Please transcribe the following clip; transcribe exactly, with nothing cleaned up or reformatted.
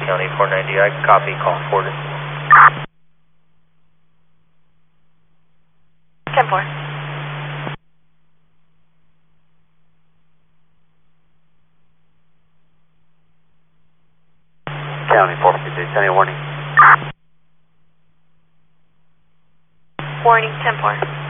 County four ninety, I copy, call forwarded. ten four. County four fifty, County warning. Warning ten four.